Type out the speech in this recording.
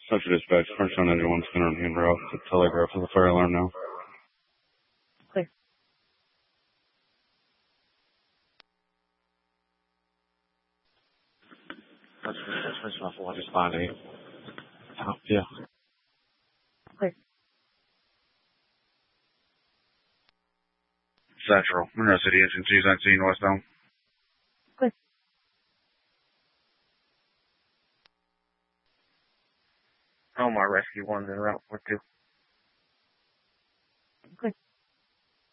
Central Dispatch, French on 91, center on hand route to telegraph with a fire alarm now. Clear. That's French off 1, respond 8. Yeah. Clear. Central, Monroe City, engine 219 westbound. Clear. Omar Rescue 1's en route for 2.